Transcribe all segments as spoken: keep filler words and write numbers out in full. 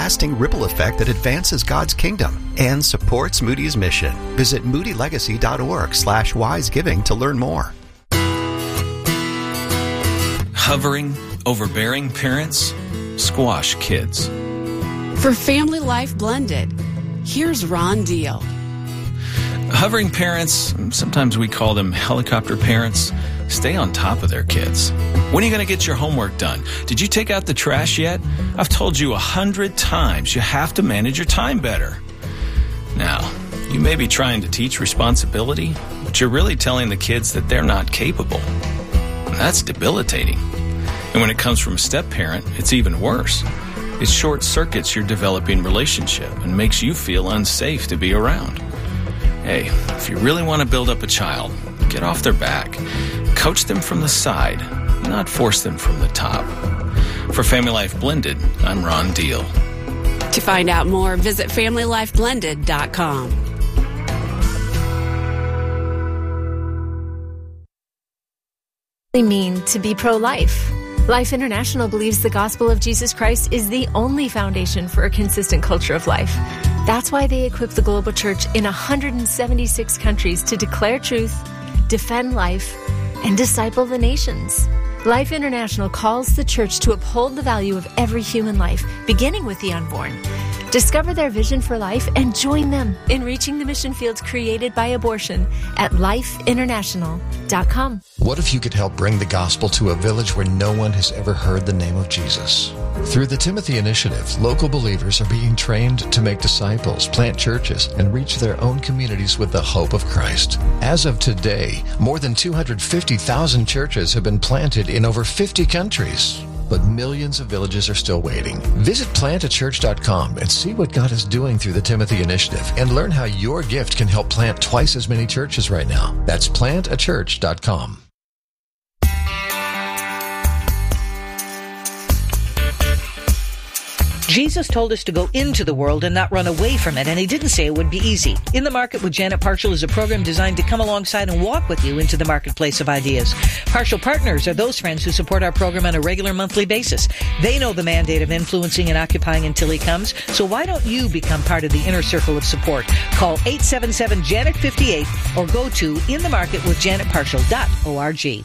lasting ripple effect that advances God's kingdom and supports Moody's mission. Visit moodylegacy.org slash wisegiving to learn more. Hovering, overbearing parents squash kids. For Family Life Blended, here's Ron Deal. Hovering parents, sometimes we call them helicopter parents, stay on top of their kids. When are you going to get your homework done? Did you take out the trash yet? I've told you a hundred times you have to manage your time better. Now, you may be trying to teach responsibility, but you're really telling the kids that they're not capable. And that's debilitating. And when it comes from a step-parent, it's even worse. It short-circuits your developing relationship and makes you feel unsafe to be around. Hey, if you really want to build up a child, get off their back. Coach them from the side, not force them from the top. For Family Life Blended, I'm Ron Deal. To find out more, visit family life blended dot com. Mean to be pro-life. Life International believes the gospel of Jesus Christ is the only foundation for a consistent culture of life. That's why they equip the global church in one hundred seventy-six countries to declare truth, defend life, and disciple the nations. Life International calls the church to uphold the value of every human life, beginning with the unborn. Discover their vision for life and join them in reaching the mission fields created by abortion at life international dot com. What if you could help bring the gospel to a village where no one has ever heard the name of Jesus? Through the Timothy Initiative, local believers are being trained to make disciples, plant churches, and reach their own communities with the hope of Christ. As of today, more than two hundred fifty thousand churches have been planted in over fifty countries. But millions of villages are still waiting. Visit plant a church dot com and see what God is doing through the Timothy Initiative and learn how your gift can help plant twice as many churches right now. That's plant a church dot com. Jesus told us to go into the world and not run away from it, and he didn't say it would be easy. In the Market with Janet Parshall is a program designed to come alongside and walk with you into the marketplace of ideas. Parshall Partners are those friends who support our program on a regular monthly basis. They know the mandate of influencing and occupying until he comes, so why don't you become part of the inner circle of support? Call eight seven seven, Janet fifty-eight or go to in the market with janet parshall dot org.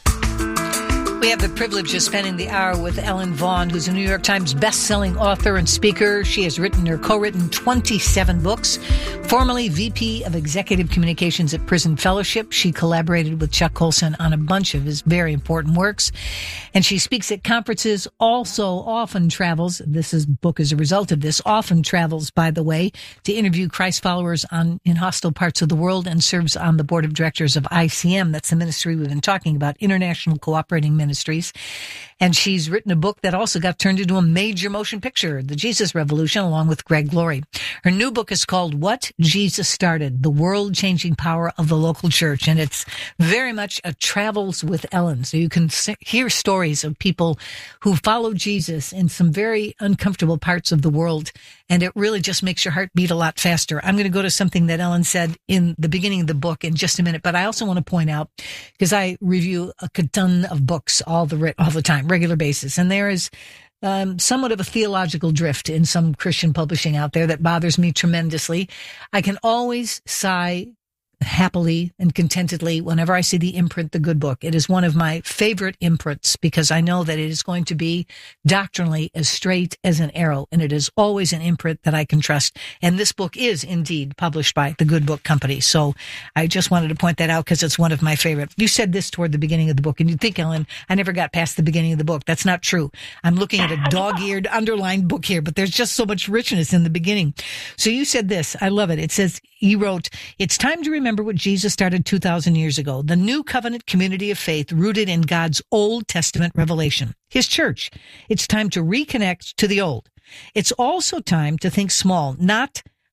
We have the privilege of spending the hour with Ellen Vaughn, who's a New York Times best-selling author and speaker. She has written or co-written twenty-seven books. Formerly V P of Executive Communications at Prison Fellowship, she collaborated with Chuck Colson on a bunch of his very important works. And she speaks at conferences, also often travels, this is, book is a result of this, often travels, by the way, to interview Christ followers on in hostile parts of the world, and serves on the board of directors of I C M. That's the ministry we've been talking about, International Cooperating Ministries. And she's written a book that also got turned into a major motion picture, The Jesus Revolution, along with Greg Laurie. Her new book is called What Jesus Started, The World-Changing Power of the Local Church. And it's very much a travels with Ellen. So you can hear stories of people who followed Jesus in some very uncomfortable parts of the world. And it really just makes your heart beat a lot faster. I'm going to go to something that Ellen said in the beginning of the book in just a minute. But I also want to point out, because I review a ton of books all the all the time, regular basis, and there is um, somewhat of a theological drift in some Christian publishing out there that bothers me tremendously. I can always sigh happily and contentedly whenever I see the imprint, The Good Book. It is one of my favorite imprints because I know that it is going to be doctrinally as straight as an arrow, and it is always an imprint that I can trust. And this book is indeed published by The Good Book Company. So I just wanted to point that out because it's one of my favorite. You said this toward the beginning of the book, and you'd think, Ellen, I never got past the beginning of the book. That's not true. I'm looking at a dog-eared underlined book here, but there's just so much richness in the beginning. So you said this. I love it. It says, you wrote, it's time to remember what Jesus started two thousand years ago, the new covenant community of faith rooted in God's Old Testament revelation, his church. It's time to reconnect to the old. It's also time to think small, not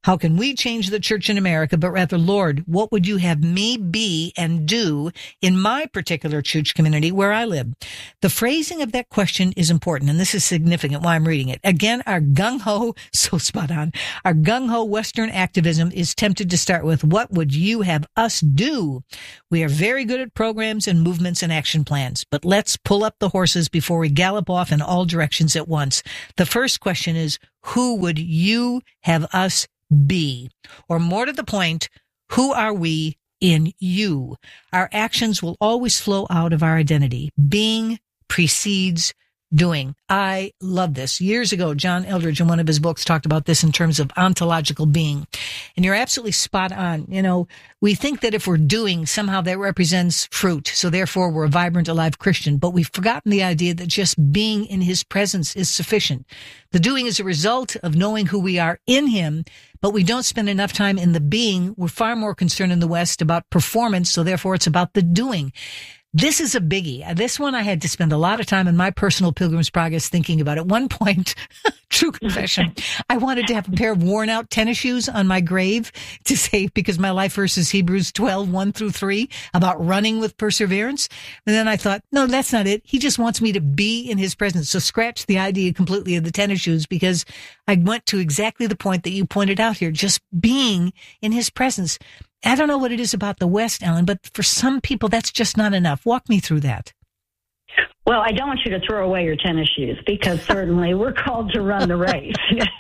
how can we change the church in America, but rather, Lord, what would you have me be and do in my particular church community where I live? The phrasing of that question is important, and this is significant why I'm reading it. Again, our gung-ho, so spot on, our gung-ho Western activism is tempted to start with, what would you have us do? We are very good at programs and movements and action plans, but let's pull up the horses before we gallop off in all directions at once. The first question is, who would you have us be? Or more to the point, who are we in you? Our actions will always flow out of our identity. Being precedes doing. I love this. Years ago, John Eldredge, in one of his books, talked about this in terms of ontological being. And you're absolutely spot on. You know, we think that if we're doing, somehow that represents fruit. So therefore, we're a vibrant, alive Christian. But we've forgotten the idea that just being in his presence is sufficient. The doing is a result of knowing who we are in him, but we don't spend enough time in the being. We're far more concerned in the West about performance. So therefore, it's about the doing. This is a biggie. This one I had to spend a lot of time in my personal Pilgrim's Progress thinking about. At one point, true confession, I wanted to have a pair of worn out tennis shoes on my grave to say, because my life verse is Hebrews twelve, one through three, about running with perseverance. And then I thought, no, that's not it. He just wants me to be in his presence. So scratch the idea completely of the tennis shoes, because I went to exactly the point that you pointed out here, just being in his presence. I don't know what it is about the West, Ellen, but for some people, that's just not enough. Walk me through that. Well, I don't want you to throw away your tennis shoes, because certainly we're called to run the race.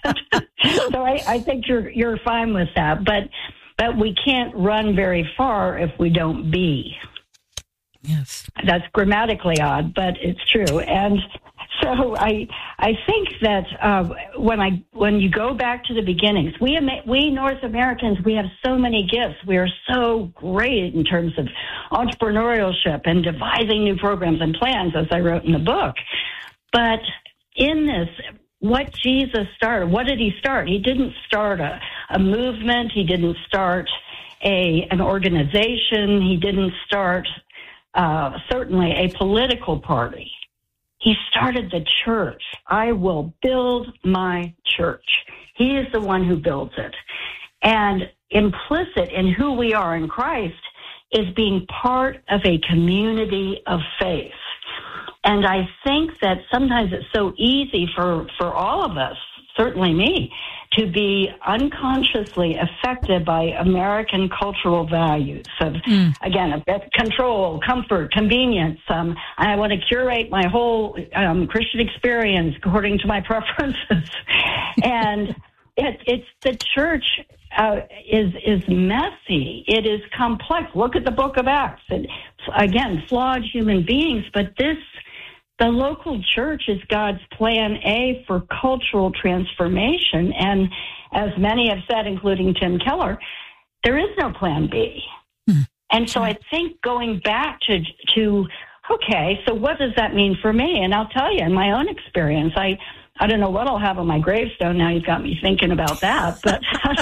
So I, I think you're you're fine with that. But but we can't run very far if we don't be. Yes. That's grammatically odd, but it's true. And so I I think that uh, when I when you go back to the beginnings, we we North Americans, we have so many gifts. We are so great in terms of entrepreneurship and devising new programs and plans, as I wrote in the book. But in this, what Jesus started, what did he start? He didn't start a, a movement. He didn't start a an organization. He didn't start uh, certainly a political party. He started the church. I will build my church. He is the one who builds it. And implicit in who we are in Christ is being part of a community of faith. And I think that sometimes it's so easy for, for all of us, certainly me, to be unconsciously affected by American cultural values of, mm. again, of control, comfort, convenience. Um, I want to curate my whole um, Christian experience according to my preferences. And it, it's the church uh, is is messy. It is complex. Look at the book of Acts. And again, flawed human beings, but this the local church is God's plan A for cultural transformation. And as many have said, including Tim Keller, there is no plan B. Mm-hmm. And so I think going back to, to, okay, so what does that mean for me? And I'll tell you, in my own experience, I, I don't know what I'll have on my gravestone. Now you've got me thinking about that. But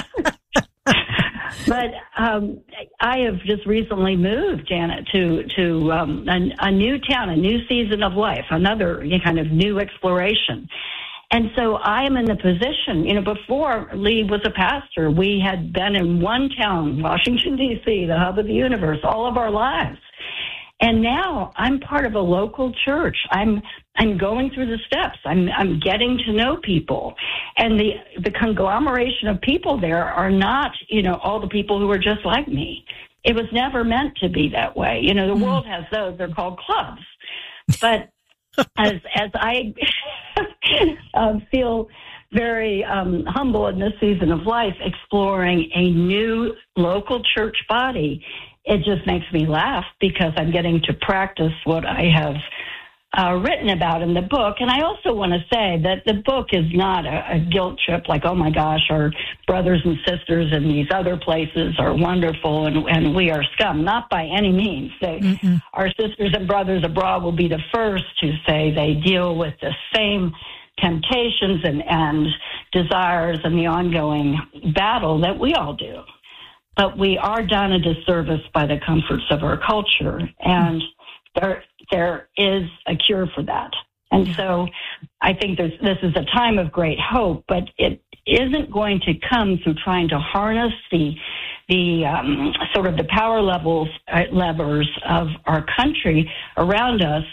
But um, I have just recently moved, Janet, to to um, a, a new town, a new season of life, another kind of new exploration. And so I am in the position, you know, before Lee was a pastor, we had been in one town, Washington, D C, the hub of the universe, all of our lives. And now I'm part of a local church. I'm I'm going through the steps. I'm I'm getting to know people. And the the conglomeration of people there are not, you know, all the people who are just like me. It was never meant to be that way. You know, the mm. world has those. They're called clubs. But as as I uh, feel very um, humble in this season of life, exploring a new local church body, it just makes me laugh because I'm getting to practice what I have uh, written about in the book. And I also want to say that the book is not a, a guilt trip like, oh my gosh, our brothers and sisters in these other places are wonderful and, and we are scum. Not by any means. They, our sisters and brothers abroad will be the first to say they deal with the same temptations and, and desires and the ongoing battle that we all do. But we are done a disservice by the comforts of our culture, and there there is a cure for that. And so I think there's, this is a time of great hope, but it isn't going to come through trying to harness the the um, sort of the power levels uh, levers of our country around us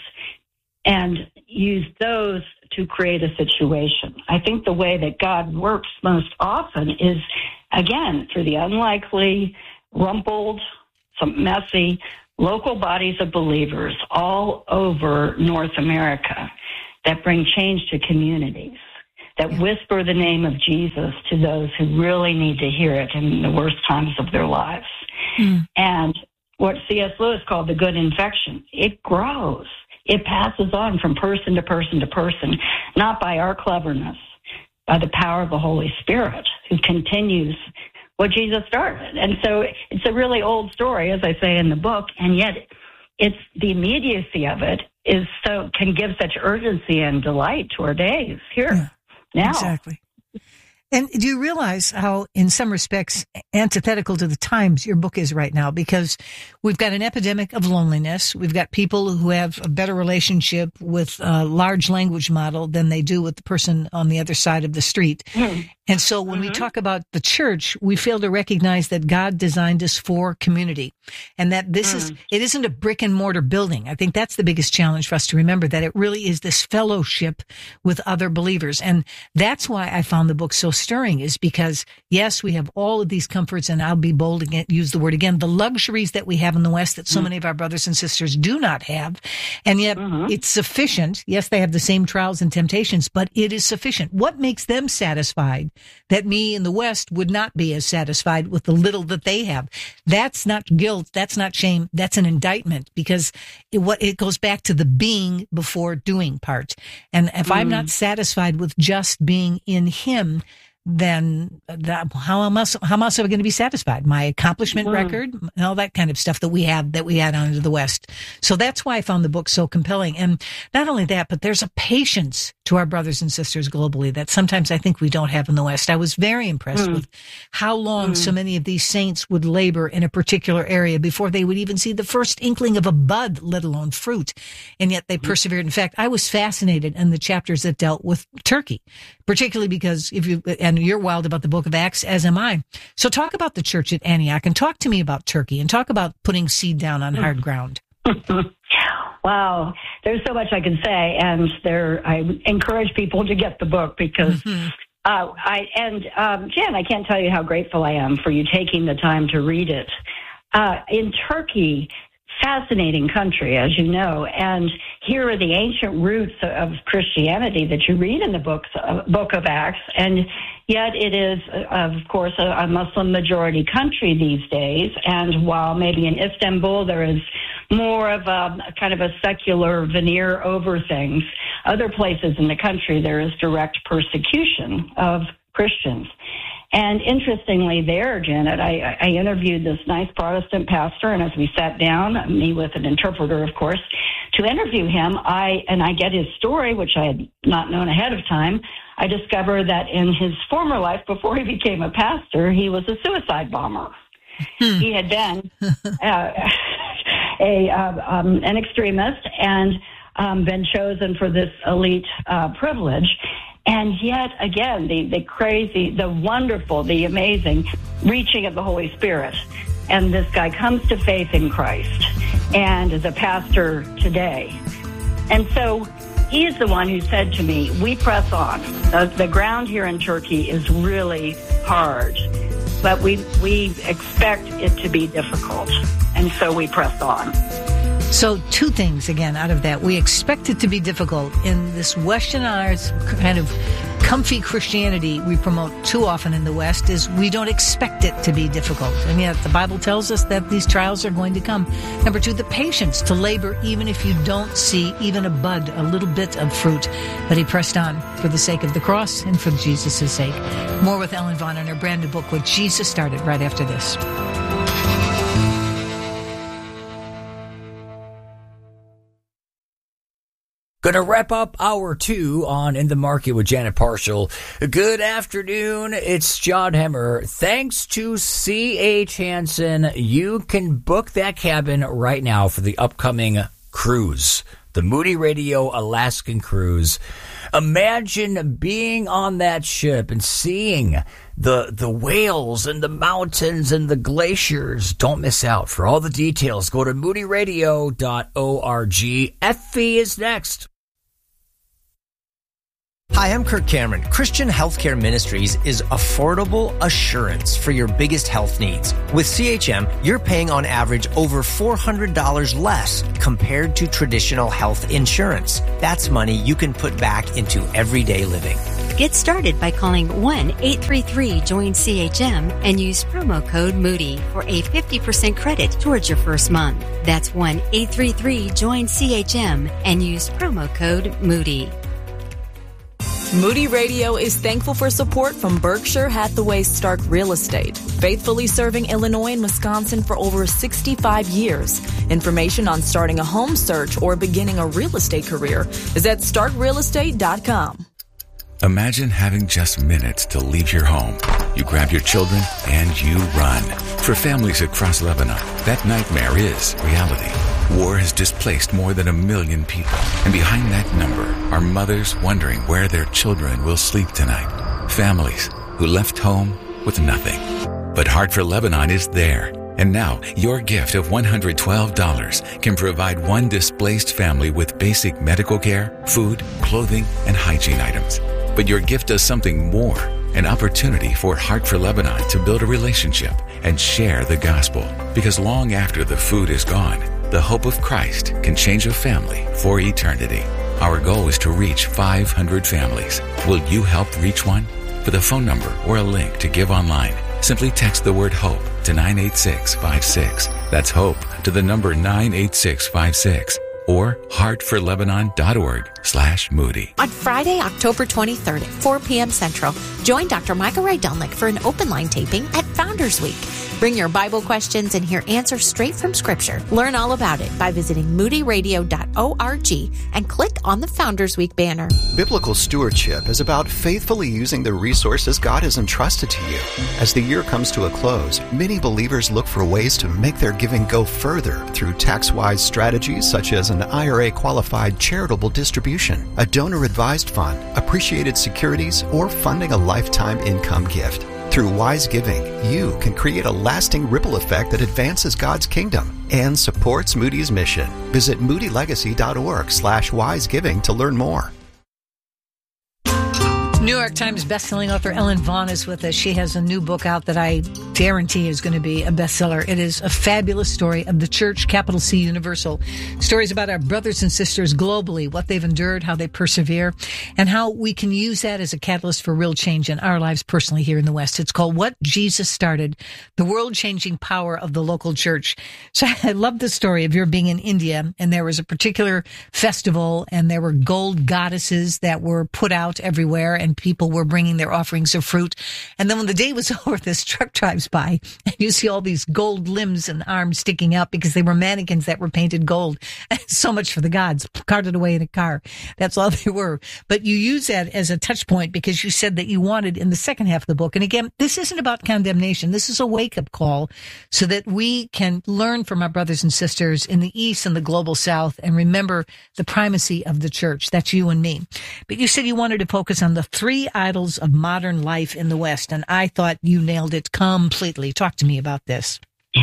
and use those to create a situation. I think the way that God works most often is, again, through the unlikely, rumpled, some messy local bodies of believers all over North America that bring change to communities, that whisper the name of Jesus to those who really need to hear it in the worst times of their lives. Mm. And what C S Lewis called the good infection, it grows. It passes on from person to person to person, not by our cleverness, by the power of the Holy Spirit, who continues what Jesus started. And so it's a really old story, as I say in the book, and yet it's the immediacy of it is so can give such urgency and delight to our days here yeah, now. Exactly. And do you realize how, in some respects, antithetical to the times your book is right now? Because we've got an epidemic of loneliness. We've got people who have a better relationship with a large language model than they do with the person on the other side of the street. Mm. And so when mm-hmm. we talk about the church, we fail to recognize that God designed us for community and that this mm. is, it isn't a brick and mortar building. I think that's the biggest challenge for us to remember, that it really is this fellowship with other believers. And that's why I found the book so stirring, is because, yes, we have all of these comforts, and I'll be bold again, use the word again, the luxuries that we have in the West that so mm. many of our brothers and sisters do not have. And yet mm-hmm. it's sufficient. Yes, they have the same trials and temptations, but it is sufficient. What makes them satisfied that me in the West would not be as satisfied with the little that they have? That's not guilt. That's not shame. That's an indictment, because it, what it goes back to the being before doing part. And if mm. I'm not satisfied with just being in Him, then that, how else how else are we going to be satisfied? My accomplishment mm. record and all that kind of stuff that we have that we had out of the West. So that's why I found the book so compelling. And not only that, but there's a patience to our brothers and sisters globally that sometimes I think we don't have in the West. I was very impressed mm. with how long mm. so many of these saints would labor in a particular area before they would even see the first inkling of a bud, let alone fruit. And yet they persevered. In fact, I was fascinated in the chapters that dealt with Turkey, particularly because if you, and you're wild about the book of Acts, as am I. So talk about the church at Antioch and talk to me about Turkey and talk about putting seed down on hard ground. Wow. There's so much I can say, and there, I encourage people to get the book because mm-hmm. uh, I, and um, Jan, I can't tell you how grateful I am for you taking the time to read it. Uh, in Turkey, fascinating country, as you know, and here are the ancient roots of Christianity that you read in the books, uh, book of Acts, and yet it is, uh, of course, a, a Muslim majority country these days, and while maybe in Istanbul there is more of a, a kind of a secular veneer over things, other places in the country there is direct persecution of Christians. And interestingly there, Janet, I, I interviewed this nice Protestant pastor, and as we sat down, me with an interpreter, of course, to interview him, I and I get his story, which I had not known ahead of time. I discover that in his former life, before he became a pastor, he was a suicide bomber. Hmm. He had been uh, a uh, um, an extremist and um, been chosen for this elite uh, privilege. And yet, again, the, the crazy, the wonderful, the amazing reaching of the Holy Spirit. And this guy comes to faith in Christ and is a pastor today. And so he is the one who said to me, we press on. The, the ground here in Turkey is really hard, but we we expect it to be difficult. And so we press on. So two things, again, out of that. We expect it to be difficult. In this westernized kind of comfy Christianity we promote too often in the West is we don't expect it to be difficult. And yet the Bible tells us that these trials are going to come. Number two, the patience to labor even if you don't see even a bud, a little bit of fruit. But he pressed on for the sake of the cross and for Jesus' sake. More with Ellen Vaughn in her brand new book, What Jesus Started, right after this. Gonna wrap up hour two on In the Market with Janet Parshall. Good afternoon. It's John Hemmer. Thanks to C H Hansen, you can book that cabin right now for the upcoming cruise, the Moody Radio Alaskan Cruise. Imagine being on that ship and seeing the the whales and the mountains and the glaciers. Don't miss out. For all the details, go to moody radio dot org. Effie is next. Hi, I'm Kirk Cameron. Christian Healthcare Ministries is affordable assurance for your biggest health needs. With C H M, you're paying on average over four hundred dollars less compared to traditional health insurance. That's money you can put back into everyday living. Get started by calling one eight three three join C H M and use promo code Moody for a fifty percent credit towards your first month. That's one eight three three join C H M and use promo code Moody. Moody Radio is thankful for support from Berkshire Hathaway Stark Real Estate, faithfully serving Illinois and Wisconsin for over sixty-five years. Information on starting a home search or beginning a real estate career is at stark real estate dot com. Imagine having just minutes to leave your home. You grab your children and you run. For families across Lebanon, that nightmare is reality. War has displaced more than a million people. And behind that number are mothers wondering where their children will sleep tonight. Families who left home with nothing. But Heart for Lebanon is there. And now, your gift of one hundred twelve dollars can provide one displaced family with basic medical care, food, clothing, and hygiene items. But your gift does something more, an opportunity for Heart for Lebanon to build a relationship and share the gospel. Because long after the food is gone, the hope of Christ can change a family for eternity. Our goal is to reach five hundred families. Will you help reach one? For the phone number or a link to give online, simply text the word HOPE to nine eight six five six. That's HOPE to the number nine eight six five six. Or heart for lebanon dot org slash Moody. On Friday, October twenty-third at four p.m. Central, join Doctor Michael Ray Dunlick for an open line taping at Founders Week. Bring your Bible questions and hear answers straight from Scripture. Learn all about it by visiting moody radio dot org and click on the Founders Week banner. Biblical stewardship is about faithfully using the resources God has entrusted to you. As the year comes to a close, many believers look for ways to make their giving go further through tax-wise strategies such as an I R A-qualified charitable distribution, a donor-advised fund, appreciated securities, or funding a lifetime income gift. Through wise giving, you can create a lasting ripple effect that advances God's kingdom and supports Moody's mission. Visit moody legacy dot org slash wise giving to learn more. New York Times bestselling author Ellen Vaughn is with us. She has a new book out that I guarantee is going to be a bestseller. It is a fabulous story of the church, capital C, universal. Stories about our brothers and sisters globally, what they've endured, how they persevere, and how we can use that as a catalyst for real change in our lives personally here in the West. It's called What Jesus Started, the world-changing power of the local church. So I love the story of your being in India, and there was a particular festival, and there were gold goddesses that were put out everywhere, and people were bringing their offerings of fruit. And then when the day was over, this truck drives by and you see all these gold limbs and arms sticking out because they were mannequins that were painted gold. So much for the gods, carted away in a car. That's all they were. But you use that as a touch point because you said that you wanted in the second half of the book. And again, this isn't about condemnation. This is a wake-up call so that we can learn from our brothers and sisters in the East and the global South and remember the primacy of the church. That's you and me. But you said you wanted to focus on the three idols of modern life in the West, and I thought you nailed it completely. Talk to me about this. Yeah.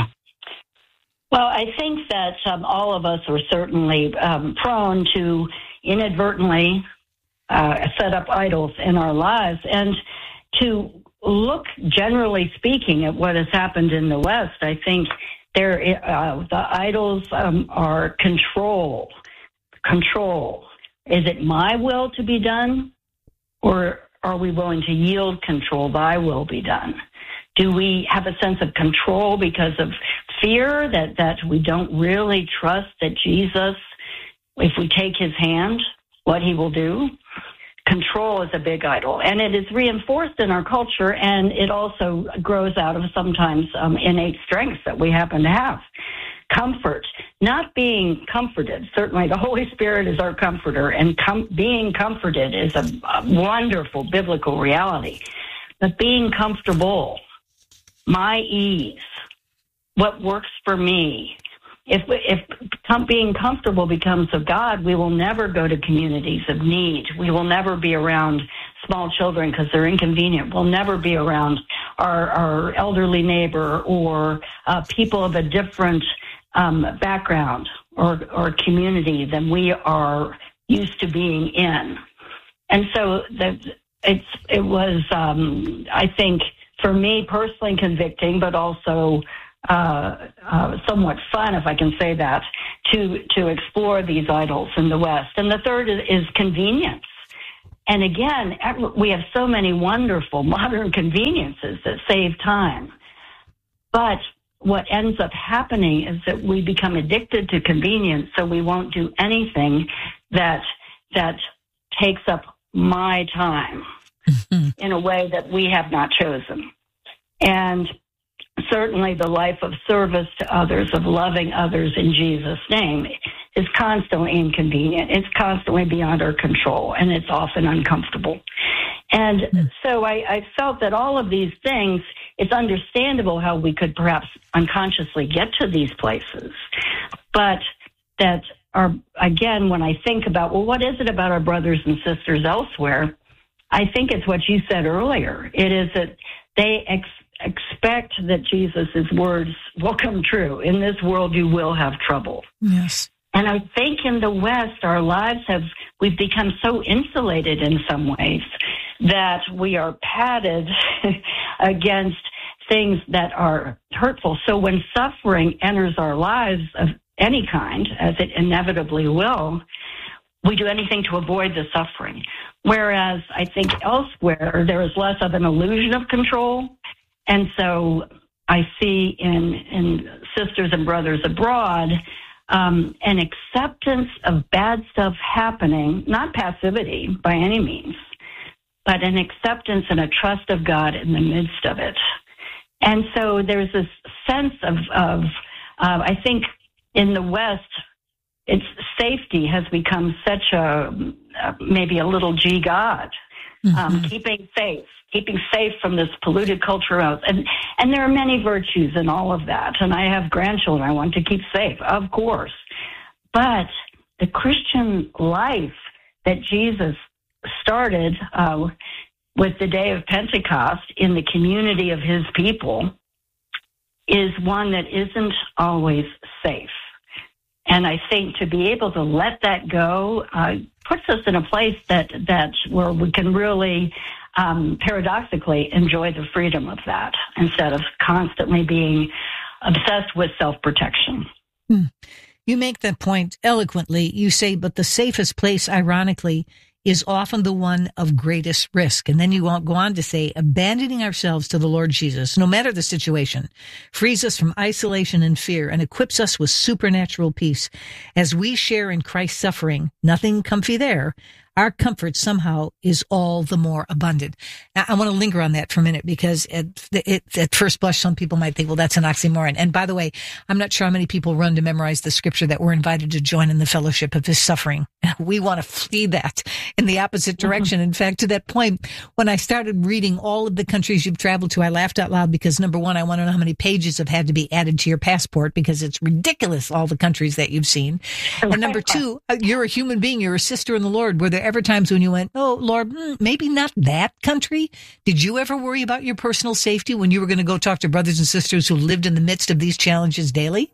Well, I think that um, all of us are certainly um, prone to inadvertently uh, set up idols in our lives, and to look, generally speaking, at what has happened in the West. I think there, uh, the idols um, are control. Control. Is it my will to be done? Or are we willing to yield control? Thy will be done. Do we have a sense of control because of fear that, that we don't really trust that Jesus, if we take his hand, what he will do? Control is a big idol, and it is reinforced in our culture, and it also grows out of sometimes um, innate strengths that we happen to have. Comfort, not being comforted. Certainly the Holy Spirit is our comforter, and com- being comforted is a, a wonderful biblical reality. But being comfortable, my ease, what works for me, if if com- being comfortable becomes of God, we will never go to communities of need. We will never be around small children because they're inconvenient. We'll never be around our, our elderly neighbor or uh, people of a different um, background or, or community than we are used to being in. And so the, it's it was, um, I think, for me personally convicting, but also uh, uh, somewhat fun, if I can say that, to to explore these idols in the West. And the third is, is convenience. And again, we have so many wonderful modern conveniences that save time. But what ends up happening is that we become addicted to convenience, so we won't do anything that that takes up my time in a way that we have not chosen. And certainly the life of service to others, of loving others in Jesus' name, is constantly inconvenient. It's constantly beyond our control, and it's often uncomfortable. And so I, I felt that all of these things, it's understandable how we could perhaps unconsciously get to these places, but that are, again, when I think about, well, what is it about our brothers and sisters elsewhere? I think it's what you said earlier. It is that they ex- expect that Jesus' words will come true. In this world, you will have trouble. Yes. And I think in the West, our lives have, we've become so insulated in some ways that we are padded against things that are hurtful. So when suffering enters our lives of any kind, as it inevitably will, we do anything to avoid the suffering. Whereas I think elsewhere, there is less of an illusion of control. And so I see in, in sisters and brothers abroad, um, an acceptance of bad stuff happening, not passivity by any means, but an acceptance and a trust of God in the midst of it. And so there's this sense of, of uh, I think in the West, its safety has become such a, uh, maybe a little G God, mm-hmm. um, keeping safe, keeping safe from this polluted culture. And, and there are many virtues in all of that. And I have grandchildren I want to keep safe, of course. But the Christian life that Jesus started uh, with the day of Pentecost in the community of his people is one that isn't always safe. And I think to be able to let that go uh, puts us in a place that, that where we can really, um, paradoxically, enjoy the freedom of that instead of constantly being obsessed with self-protection. Hmm. You make that point eloquently. You say, but the safest place, ironically, is often the one of greatest risk. And then you go on to say, abandoning ourselves to the Lord Jesus, no matter the situation, frees us from isolation and fear and equips us with supernatural peace. As we share in Christ's suffering, nothing comfy there, our comfort somehow is all the more abundant. Now, I want to linger on that for a minute because at, it, at first blush, some people might think, well, that's an oxymoron. And by the way, I'm not sure how many people run to memorize the scripture that we're invited to join in the fellowship of his suffering. We want to flee that in the opposite direction. Mm-hmm. In fact, to that point, when I started reading all of the countries you've traveled to, I laughed out loud because, number one, I want to know how many pages have had to be added to your passport because it's ridiculous, all the countries that you've seen. And number two, you're a human being. You're a sister in the Lord. Were there ever times when you went, oh, Lord, maybe not that country? Did you ever worry about your personal safety when you were going to go talk to brothers and sisters who lived in the midst of these challenges daily?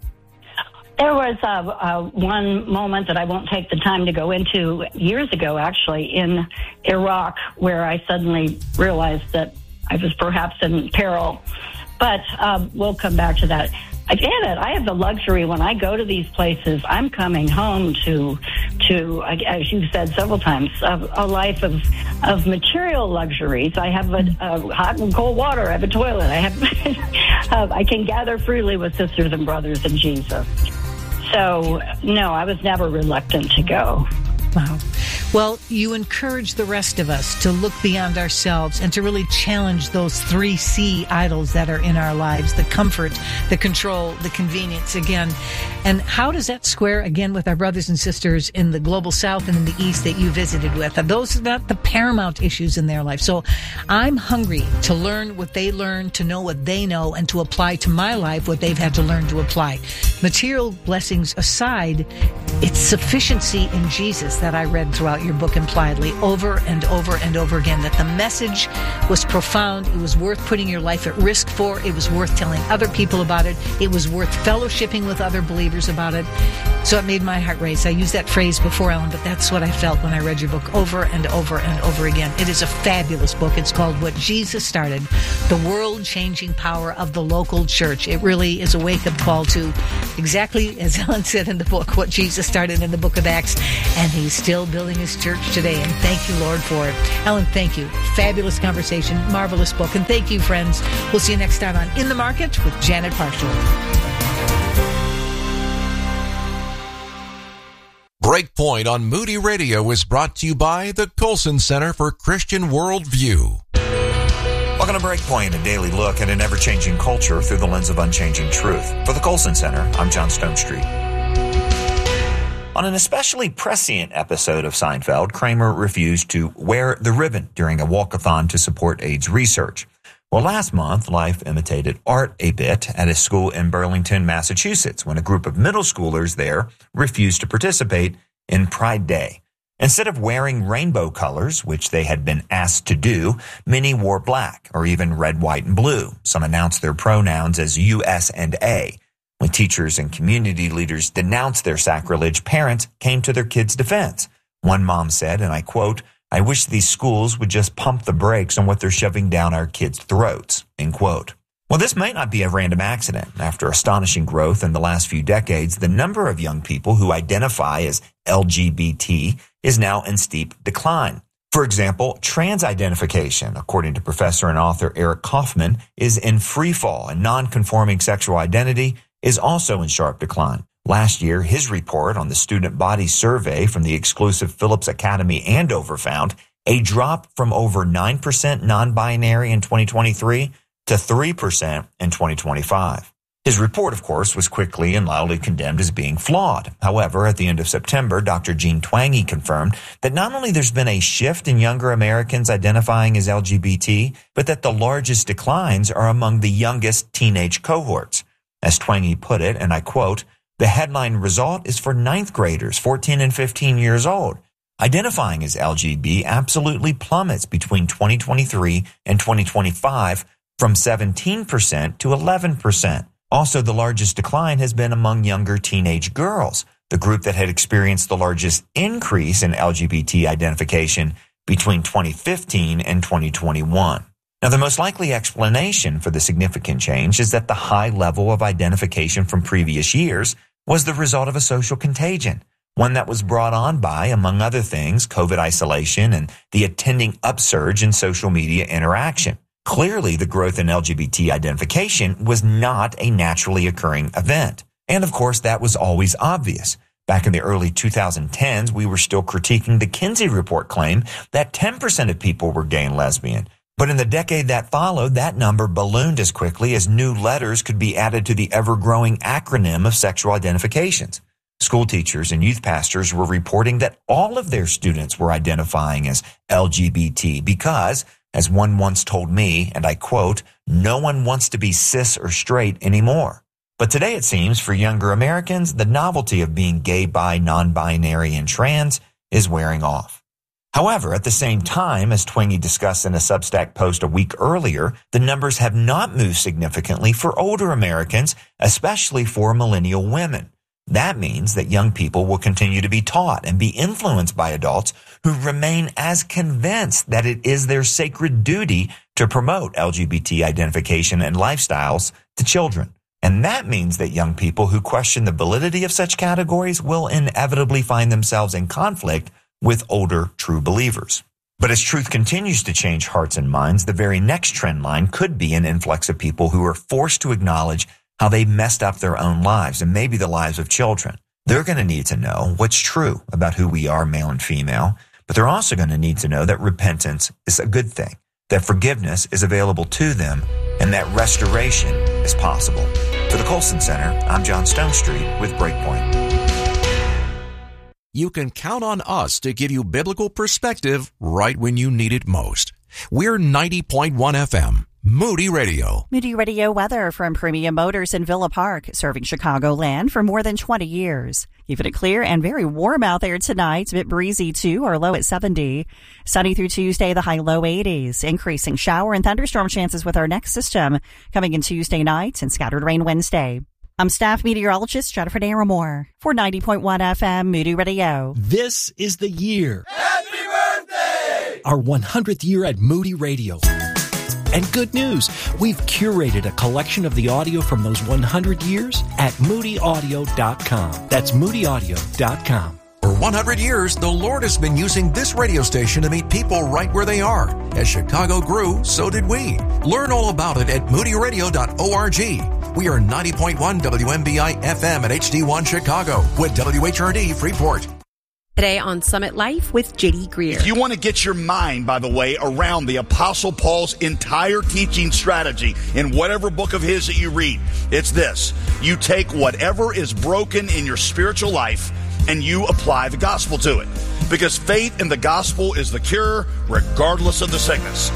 There was uh, uh, one moment that I won't take the time to go into years ago, actually, in Iraq, where I suddenly realized that I was perhaps in peril. But um, we'll come back to that. I get it. I have the luxury when I go to these places, I'm coming home to, to as you've said several times, a, a life of of material luxuries. I have a, a hot and cold water. I have a toilet. I have uh, I can gather freely with sisters and brothers in Jesus. So, no, I was never reluctant to go. Wow. Well, you encourage the rest of us to look beyond ourselves and to really challenge those three C idols that are in our lives, the comfort, the control, the convenience again. And how does that square again with our brothers and sisters in the global south and in the east that you visited with? Those are not the paramount issues in their life. So I'm hungry to learn what they learn, to know what they know, and to apply to my life what they've had to learn to apply. Material blessings aside, it's sufficiency in Jesus that I read throughout your book impliedly over and over and over again, that the message was profound. It was worth putting your life at risk for. It was worth telling other people about it. It was worth fellowshipping with other believers about it. So it made my heart race. I used that phrase before, Ellen, but that's what I felt when I read your book over and over and over again. It is a fabulous book. It's called What Jesus Started, the world-changing power of the local church. It really is a wake-up call to exactly, as Ellen said in the book, what Jesus started in the book of Acts, and he's still building his church today, and thank you, Lord, for it. Ellen, thank you. Fabulous conversation, marvelous book, and thank you, friends. We'll see you next time on In the Market with Janet Parshall. Breakpoint on Moody Radio is brought to you by the Colson Center for Christian Worldview. Welcome to Breakpoint, a daily look at an ever-changing culture through the lens of unchanging truth. For the Colson Center, I'm John Stonestreet. On an especially prescient episode of Seinfeld, Kramer refused to wear the ribbon during a walkathon to support AIDS research. Well, last month, life imitated art a bit at a school in Burlington, Massachusetts, when a group of middle schoolers there refused to participate in Pride Day. Instead of wearing rainbow colors, which they had been asked to do, many wore black or even red, white, and blue. Some announced their pronouns as U S and A. When teachers and community leaders denounced their sacrilege, parents came to their kids' defense. One mom said, and I quote, "I wish these schools would just pump the brakes on what they're shoving down our kids' throats," end quote. Well, this might not be a random accident. After astonishing growth in the last few decades, the number of young people who identify as L G B T is now in steep decline. For example, trans identification, according to professor and author Eric Kaufman, is in free fall, and non-conforming sexual identity is also in sharp decline. Last year, his report on the student body survey from the exclusive Phillips Academy Andover found a drop from over nine percent non-binary in twenty twenty-three to three percent in twenty twenty-five. His report, of course, was quickly and loudly condemned as being flawed. However, at the end of September, Doctor Jean Twenge confirmed that not only there's been a shift in younger Americans identifying as L G B T, but that the largest declines are among the youngest teenage cohorts. As Twenge put it, and I quote, "The headline result is for ninth graders, fourteen and fifteen years old. Identifying as L G B T absolutely plummets between twenty twenty-three and twenty twenty-five from seventeen percent to eleven percent. Also, the largest decline has been among younger teenage girls, the group that had experienced the largest increase in L G B T identification between twenty fifteen and twenty twenty-one. Now, the most likely explanation for the significant change is that the high level of identification from previous years was the result of a social contagion, one that was brought on by, among other things, COVID isolation and the attending upsurge in social media interaction. Clearly, the growth in L G B T identification was not a naturally occurring event. And of course, that was always obvious. Back in the early twenty tens, we were still critiquing the Kinsey Report claim that ten percent of people were gay and lesbian. But in the decade that followed, that number ballooned as quickly as new letters could be added to the ever-growing acronym of sexual identifications. School teachers and youth pastors were reporting that all of their students were identifying as L G B T because, as one once told me, and I quote, "No one wants to be cis or straight anymore." But today it seems for younger Americans, the novelty of being gay, bi, non-binary, and trans is wearing off. However, at the same time, as Twenge discussed in a Substack post a week earlier, the numbers have not moved significantly for older Americans, especially for millennial women. That means that young people will continue to be taught and be influenced by adults who remain as convinced that it is their sacred duty to promote L G B T identification and lifestyles to children. And that means that young people who question the validity of such categories will inevitably find themselves in conflict with older true believers. But as truth continues to change hearts and minds, the very next trend line could be an influx of people who are forced to acknowledge how they messed up their own lives and maybe the lives of children. They're going to need to know what's true about who we are, male and female. But they're also going to need to know that repentance is a good thing, that forgiveness is available to them, and that restoration is possible. For the Colson Center, I'm John Stonestreet with Breakpoint. You can count on us to give you biblical perspective right when you need it most. We're ninety point one F M. Moody Radio. Moody Radio weather from Premium Motors in Villa Park, serving Chicagoland for more than twenty years. Keeping it clear and very warm out there tonight. It's a bit breezy too, our low at seventy. Sunny through Tuesday, the high low eighties. Increasing shower and thunderstorm chances with our next system coming in Tuesday night and scattered rain Wednesday. I'm staff meteorologist Jennifer Naramore for ninety point one F M Moody Radio. This is the year. Happy birthday! Our one hundredth year at Moody Radio. And good news, we've curated a collection of the audio from those one hundred years at moody audio dot com. That's moody audio dot com. For one hundred years, the Lord has been using this radio station to meet people right where they are. As Chicago grew, so did we. Learn all about it at moody radio dot org. We are ninety point one W M B I F M at H D one Chicago with W H R D Freeport. Today on Summit Life with J D Greer. If you want to get your mind, by the way, around the Apostle Paul's entire teaching strategy in whatever book of his that you read, it's this. You take whatever is broken in your spiritual life and you apply the gospel to it. Because faith in the gospel is the cure regardless of the sickness.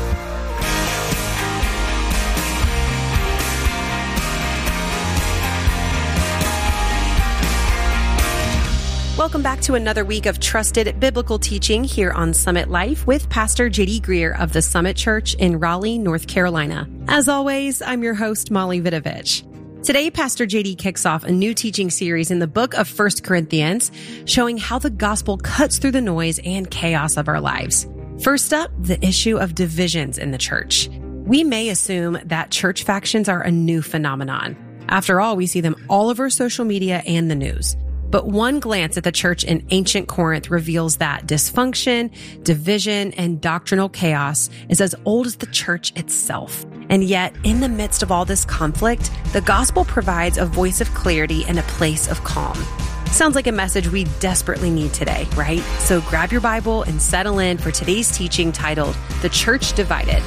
Welcome back to another week of trusted biblical teaching here on Summit Life with Pastor J D Greer of the Summit Church in Raleigh, North Carolina. As always, I'm your host, Molly Vidovich. Today, Pastor J D kicks off a new teaching series in the book of First Corinthians, showing how the gospel cuts through the noise and chaos of our lives. First up, the issue of divisions in the church. We may assume that church factions are a new phenomenon. After all, we see them all over social media and the news. But one glance at the church in ancient Corinth reveals that dysfunction, division, and doctrinal chaos is as old as the church itself. And yet, in the midst of all this conflict, the gospel provides a voice of clarity and a place of calm. Sounds like a message we desperately need today, right? So grab your Bible and settle in for today's teaching titled, The Church Divided.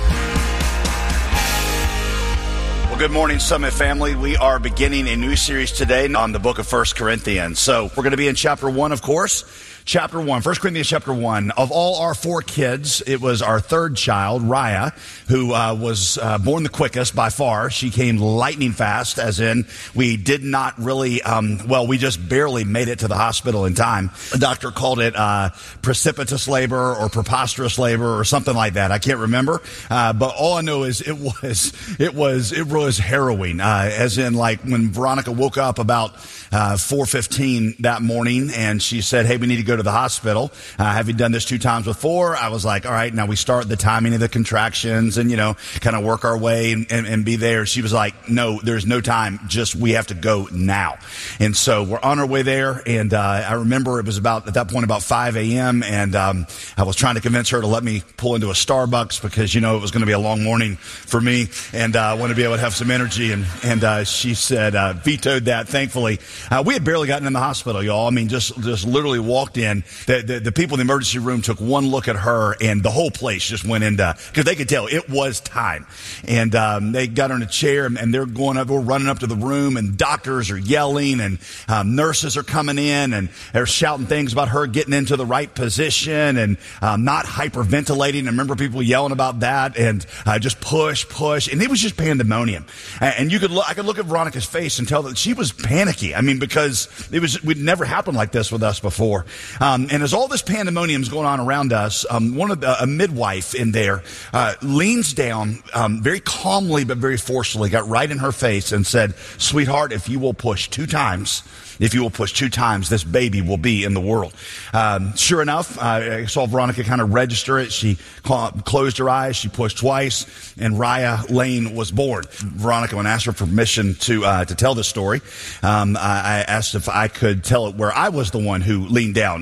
Well, good morning, Summit family. We are beginning a new series today on the book of First Corinthians. So we're going to be in chapter one, of course. Chapter one, First Corinthians chapter one. Of all our four kids, it was our third child, Raya, who uh, was uh, born the quickest by far. She came lightning fast, as in we did not really, um, well, we just barely made it to the hospital in time. The doctor called it uh, precipitous labor or preposterous labor or something like that. I can't remember, uh, but all I know is it was, it was, it was harrowing, uh, as in like when Veronica woke up about uh, four fifteen that morning and she said, hey, we need to go to the hospital. Uh, have you done this two times before? I was like, all right, now we start the timing of the contractions and, you know, kind of work our way and, and, and be there. She was like, no, there's no time. Just, we have to go now. And so we're on our way there. And, uh, I remember it was about, at that point, about five a.m. And, um, I was trying to convince her to let me pull into a Starbucks because, you know, it was going to be a long morning for me. And, uh, I want to be able to have some energy. And, and, uh, she said, uh, vetoed that, thankfully. Uh, we had barely gotten in the hospital, y'all. I mean, just, just literally walked in. The, the, the people in the emergency room took one look at her and the whole place just went into, because they could tell it was time. And um, they got her in a chair and, and they're going up, we're running up to the room and doctors are yelling and um, nurses are coming in and they're shouting things about her getting into the right position and um, not hyperventilating. I remember people yelling about that and uh, just push, push. And it was just pandemonium. And you could look, I could look at Veronica's face and tell that she was panicky. I mean, because it was, it never happened like this with us before. Um, and as all this pandemonium is going on around us, um, one of the, a midwife in there uh, leans down um, very calmly but very forcefully, got right in her face and said, sweetheart, if you will push two times, if you will push two times, this baby will be in the world. Um, sure enough, uh, I saw Veronica kind of register it. She cl- closed her eyes. She pushed twice, and Raya Lane was born. Veronica, when I asked her for permission to uh, to tell this story, um, I, I asked if I could tell it where I was the one who leaned down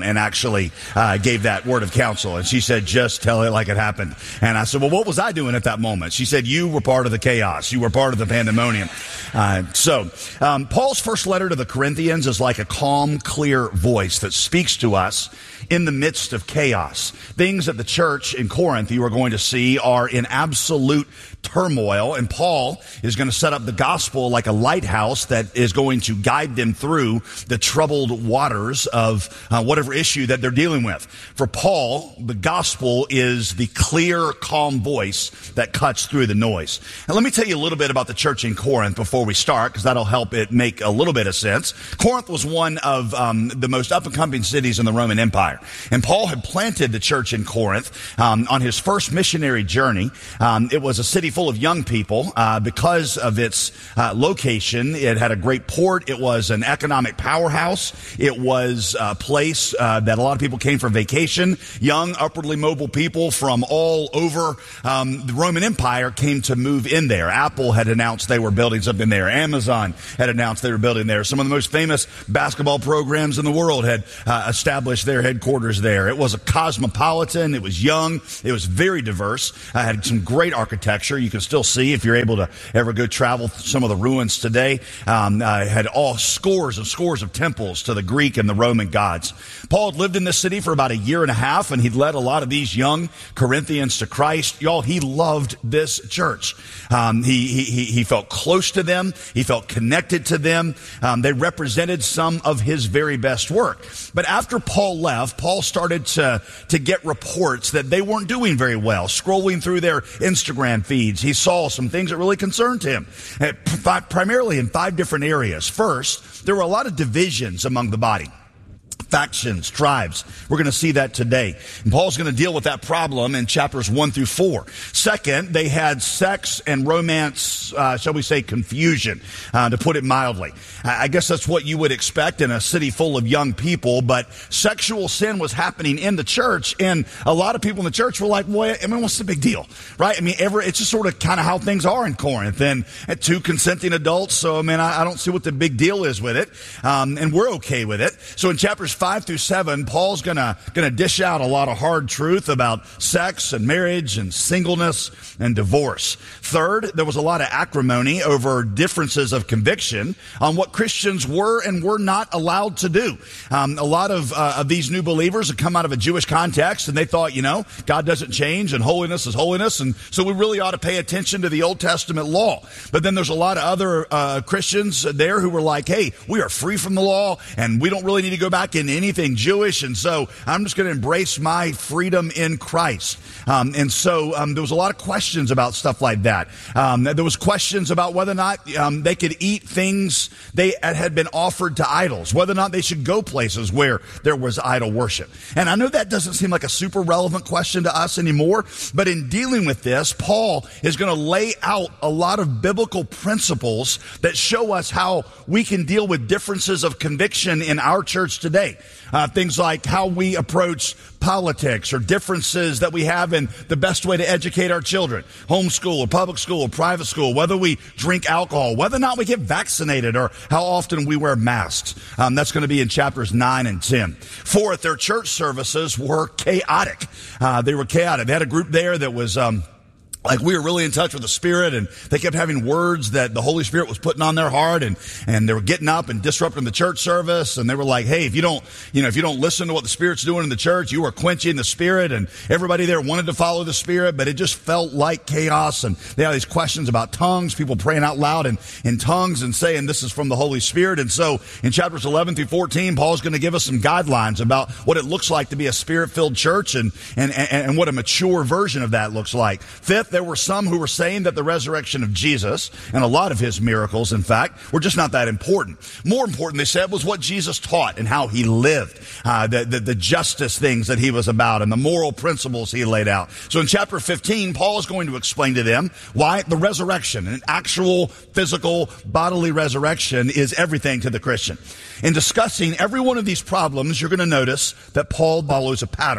and actually uh, gave that word of counsel. And she said, just tell it like it happened. And I said, well, what was I doing at that moment? She said, you were part of the chaos. You were part of the pandemonium. Uh, so um, Paul's first letter to the Corinthians is like a calm, clear voice that speaks to us in the midst of chaos. Things at the church in Corinth you are going to see are in absolute turmoil, and Paul is going to set up the gospel like a lighthouse that is going to guide them through the troubled waters of uh, whatever issue that they're dealing with. For Paul, the gospel is the clear, calm voice that cuts through the noise. And let me tell you a little bit about the church in Corinth before we start, because that'll help it make a little bit of sense. Corinth was one of um, the most up-and-coming cities in the Roman Empire, and Paul had planted the church in Corinth um, on his first missionary journey. Um, it was a city full of young people uh, because of its uh, location. It had a great port. It was an economic powerhouse. It was a place uh, that a lot of people came for vacation. Young, upwardly mobile people from all over um, the Roman Empire came to move in there. Apple had announced they were building something there. Amazon had announced they were building there. Some of the most famous basketball programs in the world had uh, established their headquarters there. It was a cosmopolitan. It was young. It was very diverse. It had some great architecture. You can still see if you're able to ever go travel some of the ruins today. Um, uh, had all scores and scores of temples to the Greek and the Roman gods. Paul had lived in this city for about a year and a half, and he'd led a lot of these young Corinthians to Christ. Y'all, he loved this church. Um, he, he, he felt close to them. He felt connected to them. Um, they represented some of his very best work. But after Paul left, Paul started to, to get reports that they weren't doing very well. Scrolling through their Instagram feeds, he saw some things that really concerned him, primarily in five different areas. First, there were a lot of divisions among the body. Factions, tribes. We're going to see that today. And Paul's going to deal with that problem in chapters one through four. Second, they had sex and romance, uh, shall we say, confusion, uh, to put it mildly. I guess that's what you would expect in a city full of young people, but sexual sin was happening in the church, and a lot of people in the church were like, well, I mean, what's the big deal, right? I mean, every, it's just sort of kind of how things are in Corinth, and, and two consenting adults, so, I mean, I, I don't see what the big deal is with it, um, and we're okay with it. So in chapters five through seven, Paul's gonna gonna dish out a lot of hard truth about sex and marriage and singleness and divorce. Third, there was a lot of acrimony over differences of conviction on what Christians were and were not allowed to do. Um, a lot of, uh, of these new believers had come out of a Jewish context, and they thought, you know, God doesn't change and holiness is holiness, and so we really ought to pay attention to the Old Testament law. But then there's a lot of other uh, Christians there who were like, hey, we are free from the law, and we don't really need to go back in anything Jewish, and so I'm just going to embrace my freedom in Christ. Um, and so um, there was a lot of questions about stuff like that. Um, there was questions about whether or not um, they could eat things they had been offered to idols, whether or not they should go places where there was idol worship. And I know that doesn't seem like a super relevant question to us anymore, but in dealing with this, Paul is going to lay out a lot of biblical principles that show us how we can deal with differences of conviction in our church today. Uh, things like how we approach politics, or differences that we have in the best way to educate our children, homeschool or public school or private school, whether we drink alcohol, whether or not we get vaccinated, or how often we wear masks. Um, that's going to be in chapters nine and ten. Fourth, their church services were chaotic. Uh, they were chaotic. They had a group there that was... Um, Like we were really in touch with the Spirit, and they kept having words that the Holy Spirit was putting on their heart, and, and they were getting up and disrupting the church service, and they were like, hey, if you don't, you know, if you don't listen to what the Spirit's doing in the church, you are quenching the Spirit, and everybody there wanted to follow the Spirit, but it just felt like chaos, and they had these questions about tongues, people praying out loud in, in tongues and saying this is from the Holy Spirit. And so in chapters eleven through fourteen, Paul's going to give us some guidelines about what it looks like to be a Spirit-filled church, and, and, and, and what a mature version of that looks like. Fifth, there were some who were saying that the resurrection of Jesus, and a lot of his miracles, in fact, were just not that important. More important, they said, was what Jesus taught and how he lived, uh, the, the, the justice things that he was about, and the moral principles he laid out. So in chapter fifteen, Paul is going to explain to them why the resurrection, an actual physical bodily resurrection, is everything to the Christian. In discussing every one of these problems, you're going to notice that Paul follows a pattern.